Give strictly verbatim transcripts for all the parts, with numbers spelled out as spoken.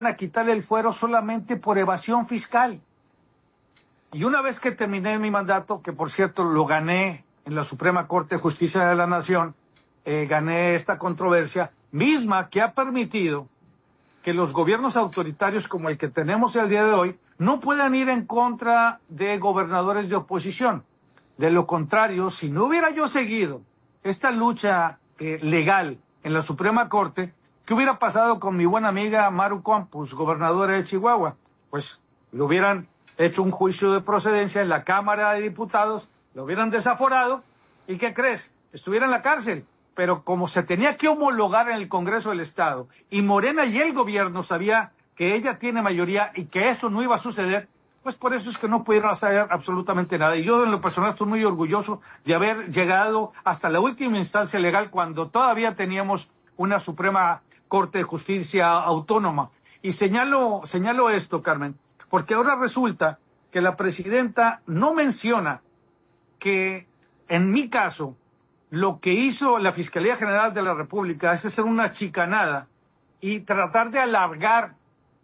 a quitarle el fuero solamente por evasión fiscal. Y una vez que terminé mi mandato, que por cierto lo gané en la Suprema Corte de Justicia de la Nación, eh, gané esta controversia misma que ha permitido que los gobiernos autoritarios como el que tenemos el día de hoy no puedan ir en contra de gobernadores de oposición. De lo contrario, si no hubiera yo seguido esta lucha eh, legal en la Suprema Corte, ¿qué hubiera pasado con mi buena amiga Maru Campos, gobernadora de Chihuahua? Pues le hubieran hecho un juicio de procedencia en la Cámara de Diputados, lo hubieran desaforado, ¿y qué crees? Estuviera en la cárcel. Pero como se tenía que homologar en el Congreso del Estado, y Morena y el gobierno sabía que ella tiene mayoría y que eso no iba a suceder, pues por eso es que no pudieron hacer absolutamente nada. Y yo en lo personal estoy muy orgulloso de haber llegado hasta la última instancia legal cuando todavía teníamos una Suprema Corte de Justicia autónoma. Y señalo, señalo esto, Carmen, porque ahora resulta que la presidenta no menciona que en mi caso lo que hizo la Fiscalía General de la República es hacer una chicanada y tratar de alargar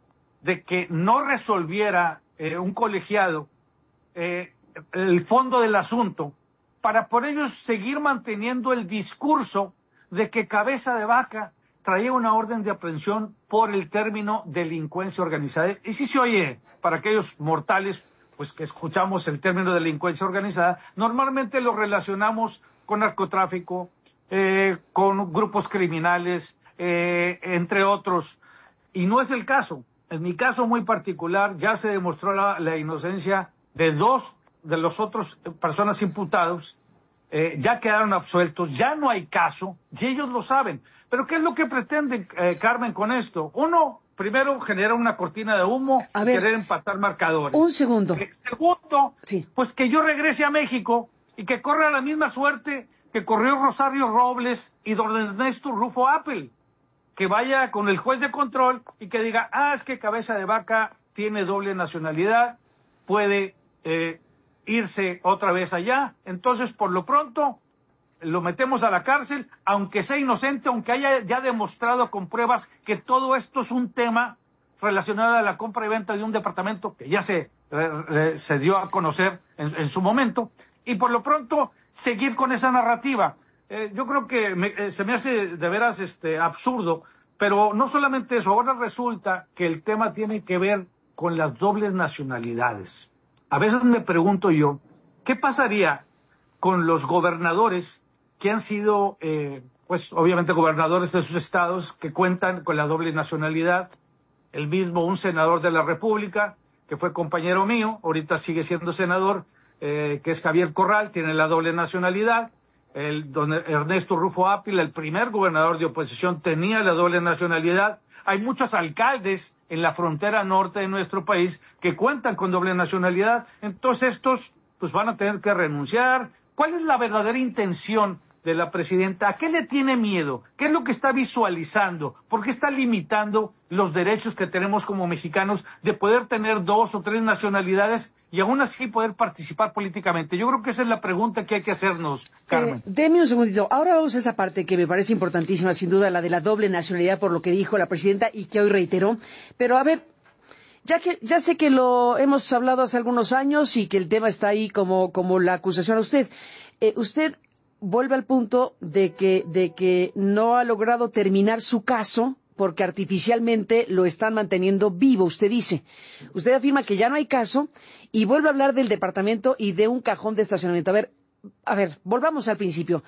de que no resolviera eh, un colegiado eh, el fondo del asunto para por ello seguir manteniendo el discurso de que Cabeza de Vaca traía una orden de aprehensión por el término delincuencia organizada. Y si se oye, para aquellos mortales pues que escuchamos el término delincuencia organizada, normalmente lo relacionamos con narcotráfico, eh, con grupos criminales, eh, entre otros. Y no es el caso. En mi caso muy particular ya se demostró la, la inocencia de dos de los otros personas imputados, eh, ya quedaron absueltos, ya no hay caso, y ellos lo saben. Pero ¿qué es lo que pretenden, eh, Carmen, con esto? Uno, primero, genera una cortina de humo a y ver, querer empatar marcadores. Un segundo. Eh, segundo, sí. pues que yo regrese a México y que corra la misma suerte que corrió Rosario Robles y don Ernesto Rufo Apple, que vaya con el juez de control y que diga, ah, es que Cabeza de Vaca tiene doble nacionalidad, puede eh, irse otra vez allá, entonces por lo pronto lo metemos a la cárcel, aunque sea inocente, aunque haya ya demostrado con pruebas que todo esto es un tema relacionado a la compra y venta de un departamento que ya se, eh, se dio a conocer en, en su momento, y por lo pronto seguir con esa narrativa. Eh, yo creo que me, eh, se me hace de veras este, absurdo, pero no solamente eso, ahora resulta que el tema tiene que ver con las dobles nacionalidades. A veces me pregunto yo, ¿qué pasaría con los gobernadores que han sido, eh, pues obviamente gobernadores de sus estados que cuentan con la doble nacionalidad? El mismo, un senador de la República, que fue compañero mío, ahorita sigue siendo senador, eh, que es Javier Corral, tiene la doble nacionalidad. El don Ernesto Rufo Apple, el primer gobernador de oposición, tenía la doble nacionalidad. Hay muchos alcaldes en la frontera norte de nuestro país que cuentan con doble nacionalidad. Entonces estos pues van a tener que renunciar. ¿Cuál es la verdadera intención de la presidenta? ¿A qué le tiene miedo? ¿Qué es lo que está visualizando? ¿Por qué está limitando los derechos que tenemos como mexicanos de poder tener dos o tres nacionalidades y aún así poder participar políticamente? Yo creo que esa es la pregunta que hay que hacernos, Carmen. Eh, deme un segundito. Ahora vamos a esa parte que me parece importantísima, sin duda, la de la doble nacionalidad, por lo que dijo la presidenta y que hoy reiteró. Pero a ver, ya que ya sé que lo hemos hablado hace algunos años y que el tema está ahí como, como la acusación a usted. Eh, usted vuelve al punto de que, de que no ha logrado terminar su caso porque artificialmente lo están manteniendo vivo, usted dice. Usted afirma que ya no hay caso y vuelve a hablar del departamento y de un cajón de estacionamiento. A ver, a ver, volvamos al principio.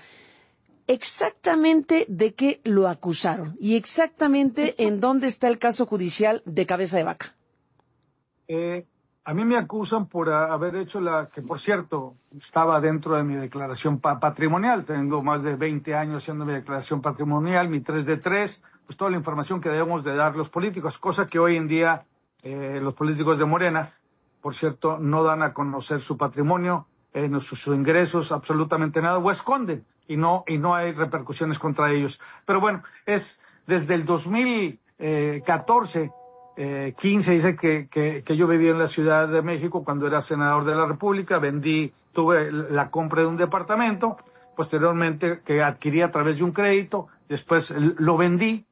Exactamente de qué lo acusaron y exactamente en dónde está el caso judicial de Cabeza de Vaca. Eh, a mí me acusan por haber hecho la, que por cierto, estaba dentro de mi declaración pa patrimonial. Tengo más de veinte años haciendo mi declaración patrimonial, mi tres de tres, pues toda la información que debemos de dar los políticos, cosa que hoy en día eh, los políticos de Morena, por cierto, no dan a conocer su patrimonio, eh, sus, sus ingresos, absolutamente nada, o esconden, y no, y no hay repercusiones contra ellos. Pero bueno, es desde el dos mil catorce, eh, quince, dice que, que, que yo vivía en la Ciudad de México cuando era senador de la República, vendí, tuve la compra de un departamento, posteriormente que adquirí a través de un crédito, después lo vendí,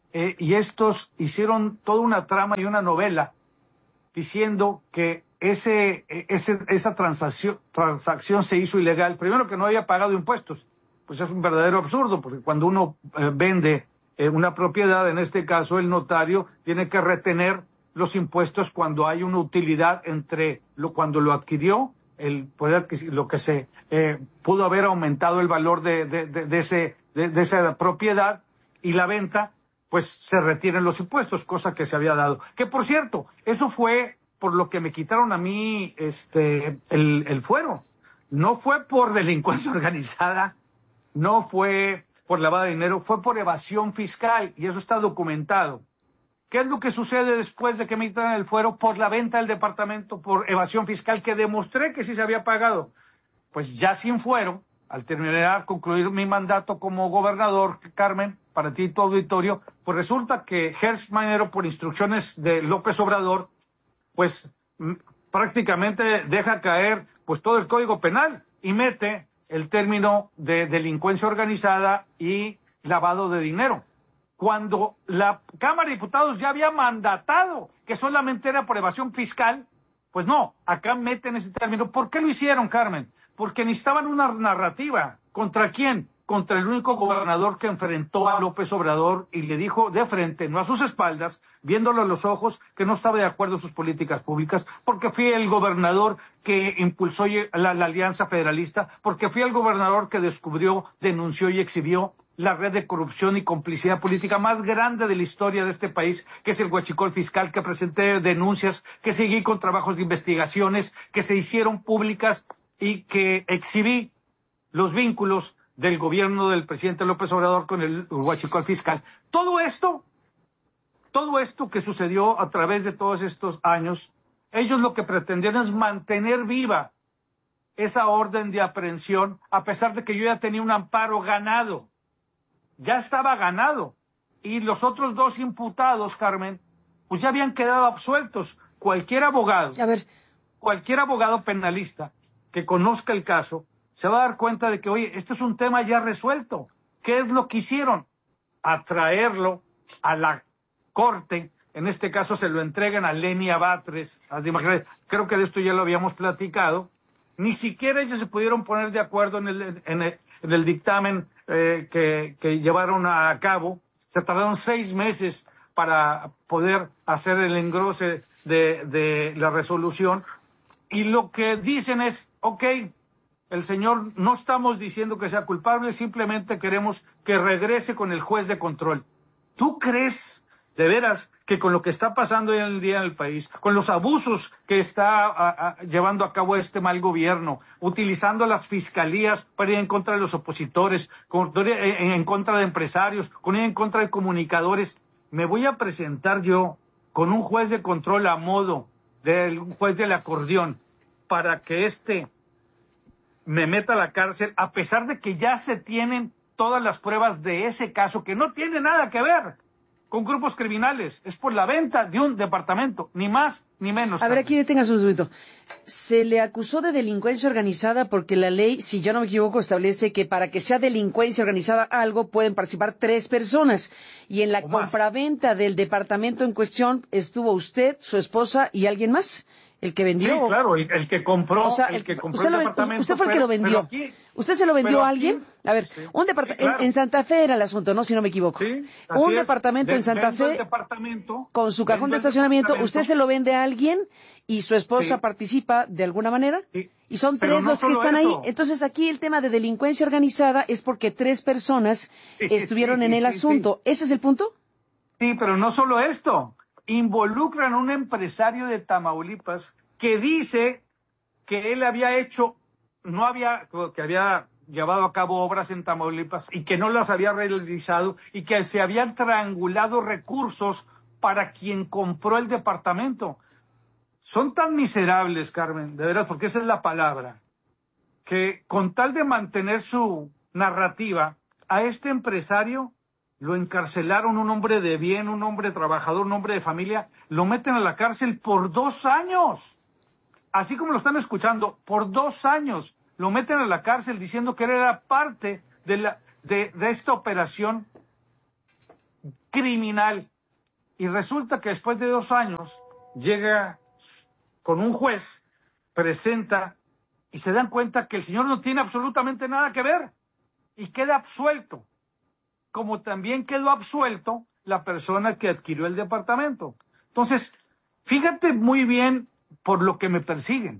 eh, y estos hicieron toda una trama y una novela diciendo que ese, ese, esa transacción, transacción se hizo ilegal. Primero, que no había pagado impuestos. Pues es un verdadero absurdo, porque cuando uno eh, vende eh, una propiedad, en este caso el notario, tiene que retener los impuestos cuando hay una utilidad entre lo cuando lo adquirió, el poder adquisitivo, lo que se eh, pudo haber aumentado el valor de, de, de, de, ese, de, de esa propiedad, y la venta, pues se retienen los impuestos, cosa que se había dado. Que por cierto, eso fue por lo que me quitaron a mí este el, el fuero. No fue por delincuencia organizada, no fue por lavado de dinero, fue por evasión fiscal, y eso está documentado. ¿Qué es lo que sucede después de que me quitaron el fuero? Por la venta del departamento, por evasión fiscal, que demostré que sí se había pagado. Pues ya sin fuero, al terminar, concluir mi mandato como gobernador, Carmen, para ti y tu auditorio, pues resulta que Hertz Manero, por instrucciones de López Obrador, pues m- prácticamente deja caer pues todo el Código Penal y mete el término de delincuencia organizada y lavado de dinero, cuando la Cámara de Diputados ya había mandatado que solamente era por evasión fiscal. Pues no, acá meten ese término. ¿Por qué lo hicieron, Carmen? Porque necesitaban una narrativa. ¿Contra quién? Contra el único gobernador que enfrentó a López Obrador y le dijo de frente, no a sus espaldas, viéndolo a los ojos, que no estaba de acuerdo en sus políticas públicas, porque fui el gobernador que impulsó la, la Alianza Federalista, porque fui el gobernador que descubrió, denunció y exhibió la red de corrupción y complicidad política más grande de la historia de este país, que es el huachicol fiscal, que presenté denuncias, que seguí con trabajos de investigaciones, que se hicieron públicas y que exhibí los vínculos del gobierno del presidente López Obrador con el huachicol fiscal. Todo esto, todo esto que sucedió a través de todos estos años, ellos lo que pretendían es mantener viva esa orden de aprehensión, a pesar de que yo ya tenía un amparo ganado. Ya estaba ganado. Y los otros dos imputados, Carmen, pues ya habían quedado absueltos. Cualquier abogado, A ver, cualquier abogado penalista que conozca el caso, se va a dar cuenta de que, oye, este es un tema ya resuelto. ¿Qué es lo que hicieron? Atraerlo a la corte. En este caso se lo entregan a Lenia Batres. Creo que de esto ya lo habíamos platicado. Ni siquiera ellos se pudieron poner de acuerdo en el, en el, en el dictamen eh, que, que llevaron a cabo. Se tardaron seis meses para poder hacer el engrose de, de la resolución. Y lo que dicen es, ok, el señor, no estamos diciendo que sea culpable, simplemente queremos que regrese con el juez de control. ¿Tú crees, de veras, que con lo que está pasando hoy en el día en el país, con los abusos que está a, a, llevando a cabo este mal gobierno, utilizando las fiscalías para ir en contra de los opositores, con, en, en contra de empresarios, con ir en contra de comunicadores, me voy a presentar yo con un juez de control a modo del juez del acordeón para que este me meta a la cárcel, a pesar de que ya se tienen todas las pruebas de ese caso, que no tiene nada que ver con grupos criminales? Es por la venta de un departamento, ni más ni menos. A ver, aquí detengas un segundo. Se le acusó de delincuencia organizada porque la ley, si yo no me equivoco, establece que para que sea delincuencia organizada algo pueden participar tres personas. Y en la compraventa del departamento en cuestión estuvo usted, su esposa y alguien más. ¿El que vendió? Sí, claro, el, el que compró, o sea, el, el que compró el lo, departamento. ¿Usted fue el que lo vendió? Aquí, ¿Usted se lo vendió a alguien? Aquí, a ver, sí, un departamento, sí, claro. en, en Santa Fe era el asunto, ¿no? Si no me equivoco. Sí, un es. departamento de, en Santa Fe, departamento, con su cajón de estacionamiento, usted se lo vende a alguien y su esposa sí. participa de alguna manera. Sí. Y son Pero tres no los que están eso. ahí. Entonces aquí el tema de delincuencia organizada es porque tres personas sí, estuvieron sí, en el sí, asunto. Sí. ¿Ese es el punto? Sí, pero no solo esto. Involucran a un empresario de Tamaulipas que dice que él había hecho, no había, que había llevado a cabo obras en Tamaulipas y que no las había realizado y que se habían triangulado recursos para quien compró el departamento. Son tan miserables, Carmen, de veras, porque esa es la palabra, que con tal de mantener su narrativa, a este empresario lo encarcelaron, un hombre de bien, un hombre trabajador, un hombre de familia, lo meten a la cárcel por dos años. Así como lo están escuchando, por dos años lo meten a la cárcel diciendo que él era parte de, la, de, de esta operación criminal. Y resulta que después de dos años llega con un juez, presenta y se dan cuenta que el señor no tiene absolutamente nada que ver y queda absuelto, como también quedó absuelto la persona que adquirió el departamento. Entonces, fíjate muy bien por lo que me persiguen,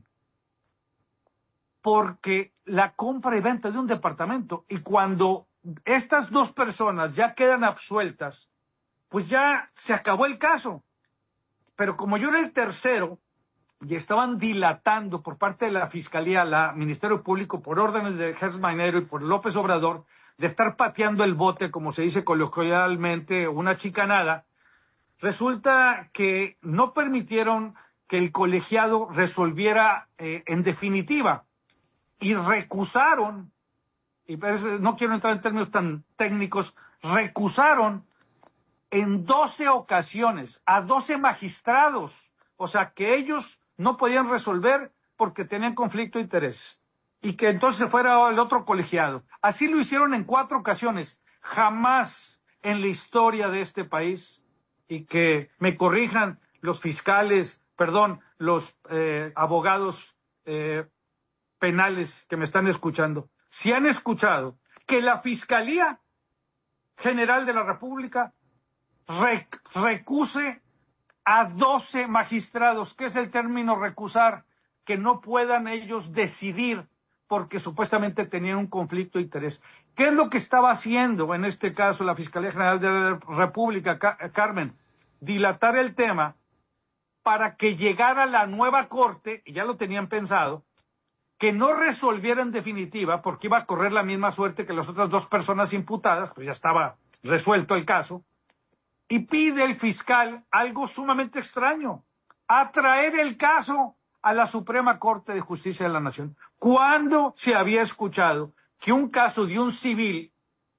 porque la compra y venta de un departamento, y cuando estas dos personas ya quedan absueltas, pues ya se acabó el caso. Pero como yo era el tercero, y estaban dilatando por parte de la Fiscalía, la Ministerio Público, por órdenes de Gertz Manero y por López Obrador, de estar pateando el bote, como se dice coloquialmente, una chicanada, resulta que no permitieron que el colegiado resolviera eh, en definitiva, y recusaron, y no quiero entrar en términos tan técnicos, recusaron en doce ocasiones a doce magistrados, o sea que ellos no podían resolver porque tenían conflicto de intereses, y que entonces fuera el otro colegiado. Así lo hicieron en cuatro ocasiones, jamás en la historia de este país, y que me corrijan los fiscales, perdón, los eh, abogados eh, penales que me están escuchando, si han escuchado que la Fiscalía General de la República rec recuse a doce magistrados, que es el término recusar, que no puedan ellos decidir porque supuestamente tenían un conflicto de interés. ¿Qué es lo que estaba haciendo en este caso la Fiscalía General de la República, Carmen? Dilatar el tema para que llegara la nueva corte, y ya lo tenían pensado, que no resolviera en definitiva, porque iba a correr la misma suerte que las otras dos personas imputadas, pues ya estaba resuelto el caso, y pide el fiscal algo sumamente extraño, atraer el caso a la Suprema Corte de Justicia de la Nación. ¿Cuándo se había escuchado que un caso de un civil,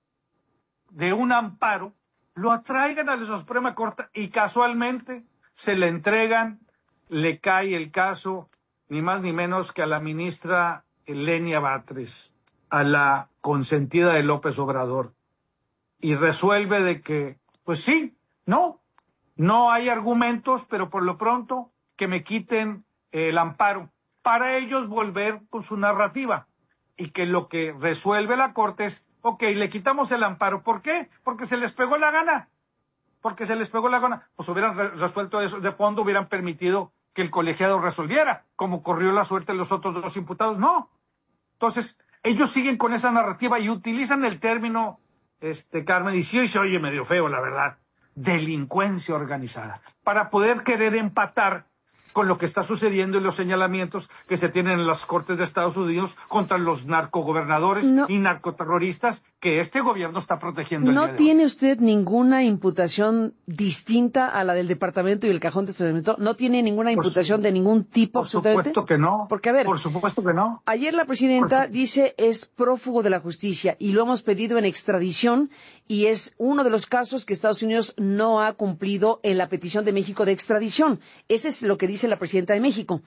de un amparo, lo atraigan a la Suprema Corte y casualmente se le entregan, le cae el caso, ni más ni menos que a la ministra Lenia Batres, a la consentida de López Obrador, y resuelve de que, pues sí, no, no hay argumentos, pero por lo pronto que me quiten el amparo, para ellos volver con su narrativa, y que lo que resuelve la Corte es, ok, le quitamos el amparo. ¿Por qué? Porque se les pegó la gana, porque se les pegó la gana, pues hubieran re resuelto eso de fondo, hubieran permitido que el colegiado resolviera, como corrió la suerte de los otros dos imputados. No. Entonces, ellos siguen con esa narrativa y utilizan el término, este, Carmen, y sí se oye medio feo, la verdad, delincuencia organizada, para poder querer empatar con lo que está sucediendo y los señalamientos que se tienen en las Cortes de Estados Unidos contra los narcogobernadores no. y narcoterroristas que este gobierno está protegiendo. ¿No el día de tiene hoy. usted ninguna imputación distinta a la del departamento y el cajón de testamento? ¿No tiene ninguna imputación por, de ningún tipo? Por absolutamente? supuesto que no. Porque, a ver, por supuesto que no. Ayer la presidenta dice es prófugo de la justicia y lo hemos pedido en extradición y es uno de los casos que Estados Unidos no ha cumplido en la petición de México de extradición. Ese es lo que dice la presidenta de México.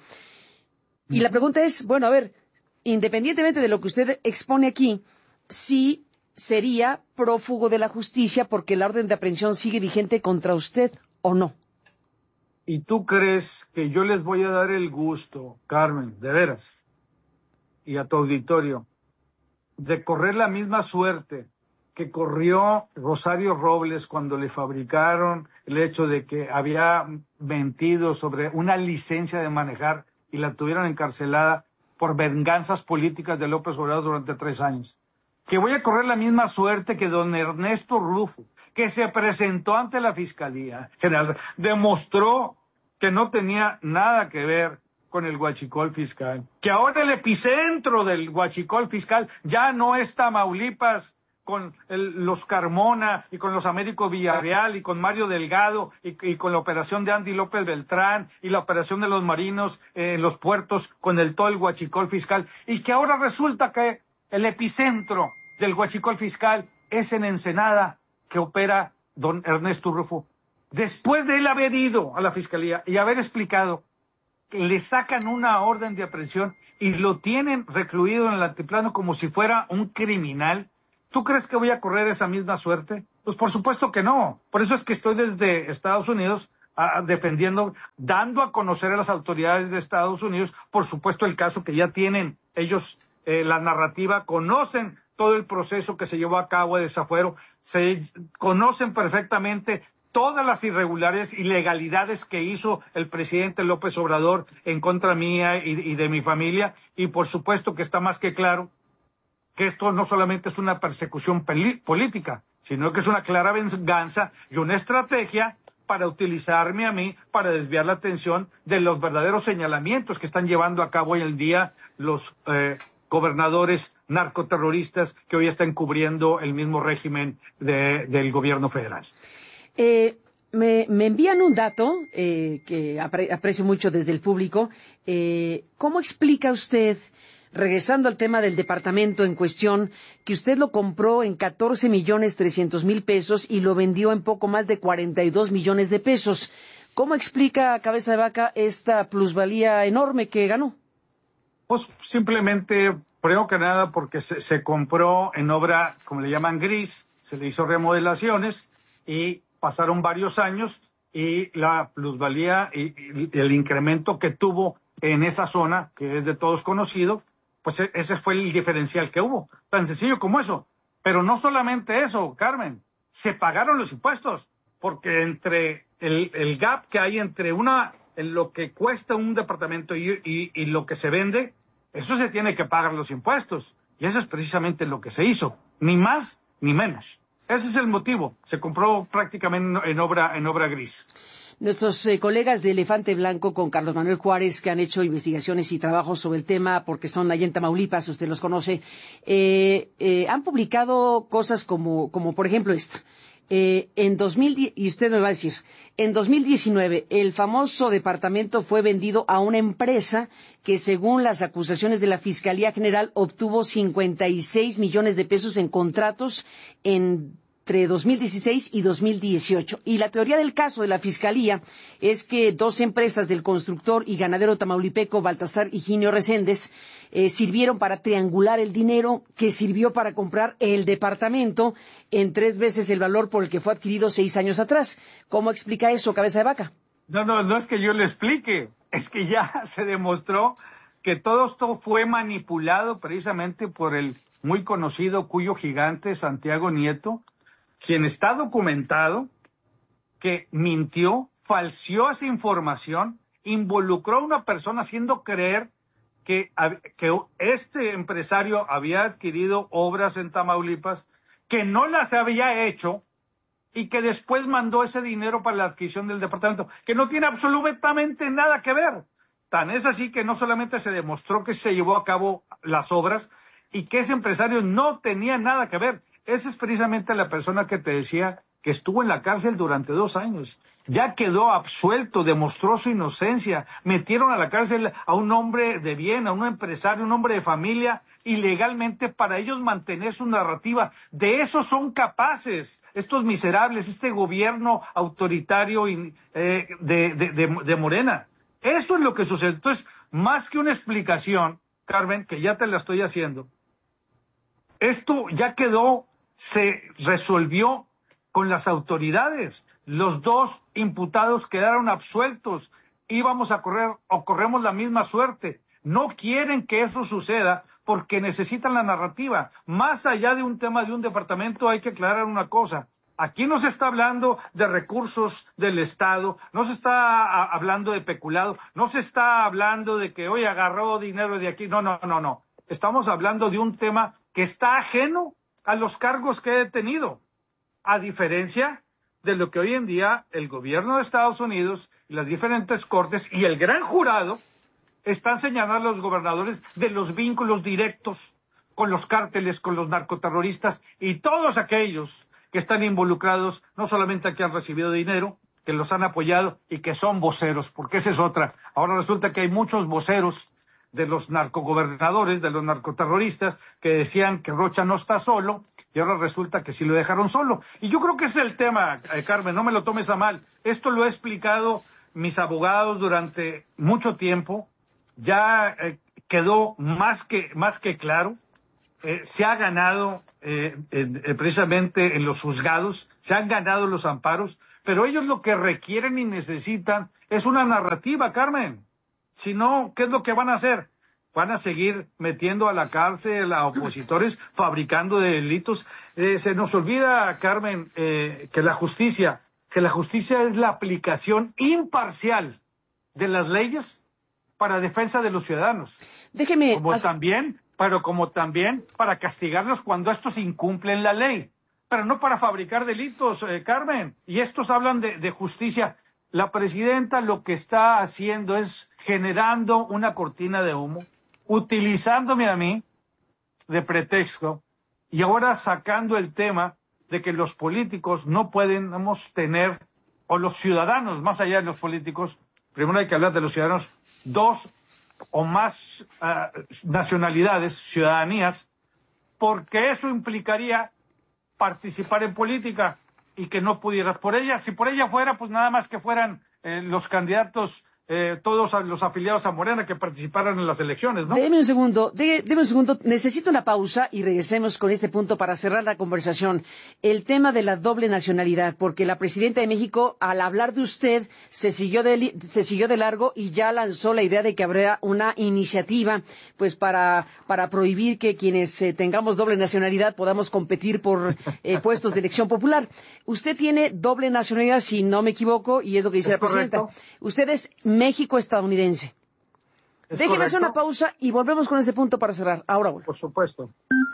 Y la pregunta es, bueno, a ver, independientemente de lo que usted expone aquí, sí sería prófugo de la justicia porque la orden de aprehensión sigue vigente contra usted, ¿o no? ¿Y tú crees que yo les voy a dar el gusto, Carmen, de veras, y a tu auditorio, de correr la misma suerte que corrió Rosario Robles cuando le fabricaron el hecho de que había mentido sobre una licencia de manejar y la tuvieron encarcelada por venganzas políticas de López Obrador durante tres años? Que voy a correr la misma suerte que don Ernesto Rufo, que se presentó ante la Fiscalía General, demostró que no tenía nada que ver con el huachicol fiscal, que ahora el epicentro del huachicol fiscal ya no es Tamaulipas, con el, los Carmona y con los Américo Villarreal y con Mario Delgado y, y con la operación de Andy López Beltrán y la operación de los marinos en eh, los puertos con el todo el huachicol fiscal, y que ahora resulta que el epicentro del huachicol fiscal es en Ensenada, que opera don Ernesto Rufo. Después de él haber ido a la Fiscalía y haber explicado, le sacan una orden de aprehensión y lo tienen recluido en el altiplano como si fuera un criminal. ¿Tú crees que voy a correr esa misma suerte? Pues por supuesto que no. Por eso es que estoy desde Estados Unidos a, defendiendo, dando a conocer a las autoridades de Estados Unidos, por supuesto, el caso que ya tienen ellos, eh, la narrativa, conocen todo el proceso que se llevó a cabo de desafuero, se conocen perfectamente todas las irregularidades, ilegalidades que hizo el presidente López Obrador en contra mía y, y de mi familia, y por supuesto que está más que claro que esto no solamente es una persecución política, sino que es una clara venganza y una estrategia para utilizarme a mí, para desviar la atención de los verdaderos señalamientos que están llevando a cabo hoy en día los eh, gobernadores narcoterroristas que hoy están cubriendo el mismo régimen de, del gobierno federal. Eh, me, me envían un dato eh, que apre aprecio mucho desde el público. Eh, ¿Cómo explica usted, regresando al tema del departamento en cuestión, que usted lo compró en catorce millones trescientos mil pesos y lo vendió en poco más de cuarenta y dos millones de pesos? ¿Cómo explica, cabeza de vaca, esta plusvalía enorme que ganó? Pues simplemente, primero que nada, porque se, se compró en obra, como le llaman, gris, se le hizo remodelaciones y pasaron varios años y la plusvalía y, y el incremento que tuvo en esa zona, que es de todos conocido, pues ese fue el diferencial que hubo. Tan sencillo como eso. Pero no solamente eso, Carmen, se pagaron los impuestos, porque entre el, el gap que hay entre una, en lo que cuesta un departamento y, y, y lo que se vende, eso se tiene que pagar los impuestos. Y eso es precisamente lo que se hizo. Ni más ni menos. Ese es el motivo. Se compró prácticamente en obra, en obra gris. Nuestros eh, colegas de Elefante Blanco con Carlos Manuel Juárez, que han hecho investigaciones y trabajos sobre el tema, porque son allá en Tamaulipas, usted los conoce, eh, eh, han publicado cosas como, como por ejemplo esta. Eh, en dos mil diez, y usted me va a decir, en dos mil diecinueve el famoso departamento fue vendido a una empresa que, según las acusaciones de la Fiscalía General, obtuvo cincuenta y seis millones de pesos en contratos en entre dos mil dieciséis y dos mil dieciocho. Y la teoría del caso de la Fiscalía es que dos empresas del constructor y ganadero tamaulipeco Baltasar Higinio Reséndez eh, sirvieron para triangular el dinero que sirvió para comprar el departamento en tres veces el valor por el que fue adquirido seis años atrás. ¿Cómo explica eso, cabeza de vaca? No, no, no es que yo le explique, es que ya se demostró que todo esto fue manipulado precisamente por el muy conocido Cuyo Gigante, Santiago Nieto, quien está documentado que mintió, falseó esa información, involucró a una persona haciendo creer que, que este empresario había adquirido obras en Tamaulipas, que no las había hecho y que después mandó ese dinero para la adquisición del departamento, que no tiene absolutamente nada que ver. Tan es así que no solamente se demostró que se llevó a cabo las obras y que ese empresario no tenía nada que ver. Esa es precisamente la persona que te decía que estuvo en la cárcel durante dos años. Ya quedó absuelto, demostró su inocencia. Metieron a la cárcel a un hombre de bien, a un empresario, un hombre de familia, ilegalmente para ellos mantener su narrativa. De eso son capaces estos miserables, este gobierno autoritario y, eh, de, de, de, de Morena. Eso es lo que sucede. Entonces, más que una explicación, Carmen, que ya te la estoy haciendo, esto ya quedó, se resolvió con las autoridades. Los dos imputados quedaron absueltos. Íbamos a correr o corremos la misma suerte. No quieren que eso suceda porque necesitan la narrativa. Más allá de un tema de un departamento, hay que aclarar una cosa. Aquí no se está hablando de recursos del Estado, no se está a, hablando de peculado, no se está hablando de que hoy agarró dinero de aquí. No, no, no, no. Estamos hablando de un tema que está ajeno a los cargos que he tenido, a diferencia de lo que hoy en día el gobierno de Estados Unidos y las diferentes cortes y el gran jurado están señalando a los gobernadores de los vínculos directos con los cárteles, con los narcoterroristas y todos aquellos que están involucrados, no solamente que han recibido dinero, que los han apoyado y que son voceros, porque esa es otra. Ahora resulta que hay muchos voceros de los narcogobernadores, de los narcoterroristas, que decían que Rocha no está solo, y ahora resulta que sí lo dejaron solo. Y yo creo que ese es el tema, eh, Carmen, no me lo tomes a mal. Esto lo he explicado mis abogados durante mucho tiempo, ya eh, quedó más que, más que claro, eh, se ha ganado eh, en, eh, precisamente en los juzgados, se han ganado los amparos, pero ellos lo que requieren y necesitan es una narrativa, Carmen. Si no, ¿qué es lo que van a hacer? Van a seguir metiendo a la cárcel a opositores, fabricando delitos. Eh, se nos olvida, Carmen, eh, que la justicia, que la justicia es la aplicación imparcial de las leyes para defensa de los ciudadanos. Déjeme... Como as... también, pero como también para castigarlos cuando estos incumplen la ley. Pero no para fabricar delitos, eh, Carmen. Y estos hablan de, de justicia. La presidenta lo que está haciendo es generando una cortina de humo, utilizándome a mí de pretexto y ahora sacando el tema de que los políticos no podemos tener, o los ciudadanos, más allá de los políticos, primero hay que hablar de los ciudadanos, dos o más uh, nacionalidades, ciudadanías, porque eso implicaría participar en política y que no pudieras por ella. Si por ella fuera, pues nada más que fueran eh, los candidatos, eh, todos los afiliados a Morena que participaran en las elecciones, ¿no? Deme un segundo, de, deme un segundo, necesito una pausa y regresemos con este punto para cerrar la conversación. El tema de la doble nacionalidad, porque la presidenta de México, al hablar de usted, se siguió de, se siguió de largo y ya lanzó la idea de que habrá una iniciativa, pues para, para prohibir que quienes eh, tengamos doble nacionalidad podamos competir por eh, puestos de elección popular. Usted tiene doble nacionalidad, si no me equivoco, y es lo que dice ¿Es la presidenta. correcto? Usted es México-estadounidense. Déjeme hacer una pausa y volvemos con ese punto para cerrar. Ahora vuelvo. Por supuesto.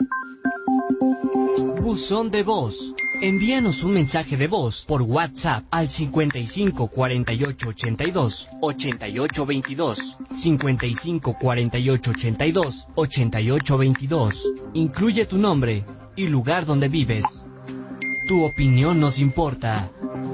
Buzón de voz. Envíanos un mensaje de voz por WhatsApp al cincuenta y cinco cuarenta y ocho ochenta y dos ochenta y ocho veintidós, cincuenta y cinco cuarenta y ocho ochenta y dos ochenta y ocho veintidós. Incluye tu nombre y lugar donde vives. Tu opinión nos importa.